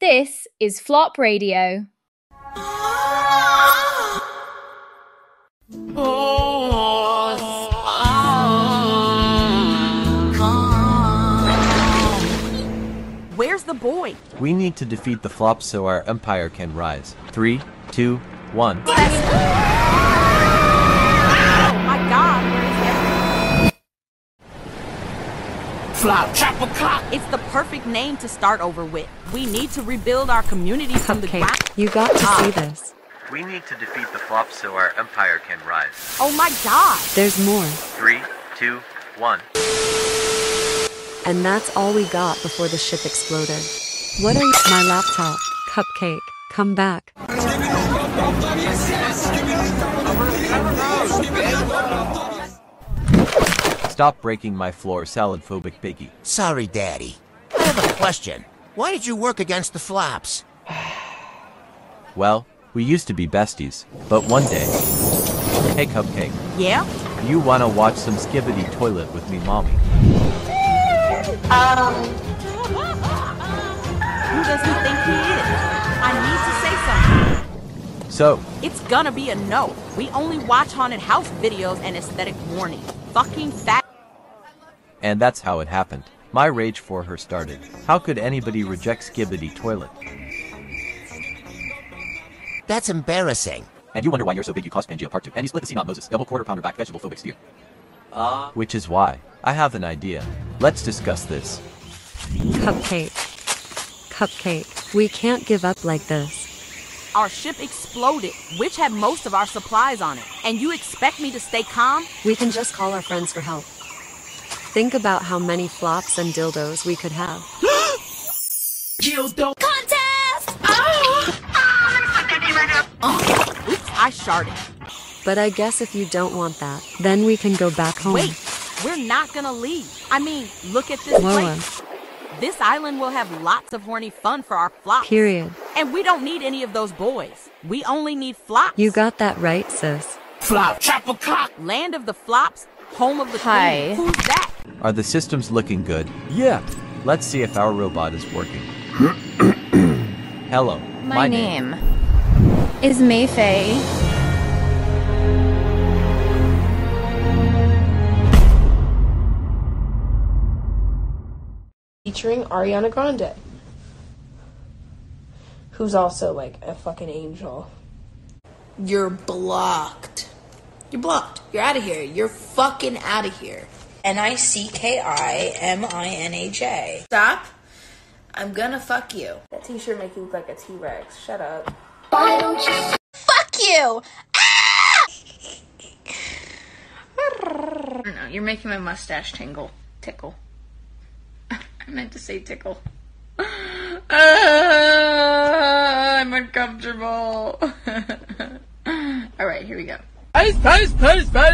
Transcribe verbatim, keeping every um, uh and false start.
This is Flop Radio. Where's the boy? We need to defeat the flops so our empire can rise. Three, two, one. Oh my god, where is that? Flop, chopper cock! It's the perfect name to start over with. We need to rebuild our community from the ground. Cupcake, you got to Ah. see this. We need to defeat the flops so our empire can rise. Oh my god! There's more. Three, two, one. And that's all we got before the ship exploded. What are you? My laptop. Cupcake, come back. Stop breaking my floor, salad-phobic piggy. Sorry, Daddy. I have a question. Why did you work against the flops? Well, we used to be besties, but one day... Hey, Cupcake, Yeah? you wanna watch some Skibbity Toilet with me, Mommy? Um... Who does he think he is? I need to say something. So, It's gonna be a no. We only watch haunted house videos and aesthetic warning. Fucking fat. and that's how it happened. My rage for her started. How could anybody reject Skibbity Toilet? That's embarrassing. And you wonder why you're so big you caused Pangea Part two. And you split the scene on Moses, double quarter pounder back vegetable phobic steer. Uh, Which is why, I have an idea. Let's discuss this. Cupcake. Cupcake, we can't give up like this. Our ship exploded, which had most of our supplies on it. And you expect me to stay calm? We can just call our friends for help. Think about how many flops and dildos we could have. Dildo Contest! Oops, I sharted. But I guess if you don't want that, then we can go back home. Wait, we're not gonna leave. I mean, look at this Whoa. place. This island will have lots of horny fun for our flops. Period. And we don't need any of those boys. We only need flops. You got that right, sis. flop, chopper cock! Land of the flops, home of the Hi. queen. Who's that? Are the systems looking good? Yeah. Let's see if our robot is working. Hello. My, name is Mayfei. Featuring Ariana Grande, who's also like a fucking angel. You're blocked. You're blocked. You're out of here. You're fucking out of here. N I C K I M I N A J. Stop. I'm gonna fuck you. That t-shirt make you look like a T-Rex. Shut up. Fuck you! Ah! No, you're making my mustache tingle. Tickle. I meant to say tickle. Uh, I'm uncomfortable. Alright, here we go. Pace, pace, pace, pace!